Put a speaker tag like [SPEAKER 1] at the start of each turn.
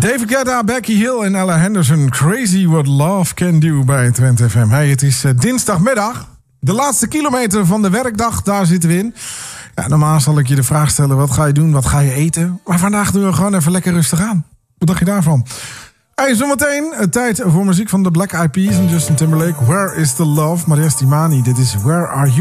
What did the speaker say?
[SPEAKER 1] David Guetta, Becky Hill en Ella Henderson. Crazy what love can do bij Twente FM. Hey, het is dinsdagmiddag. De laatste kilometer van de werkdag, daar zitten we in. Ja, normaal zal ik je de vraag stellen, wat ga je doen, wat ga je eten? Maar vandaag doen we gewoon even lekker rustig aan. Wat dacht je daarvan? Hey, zometeen tijd voor muziek van de Black Eyed Peas en Justin Timberlake. Where is the love? Maria Stimani, dit is Where Are You?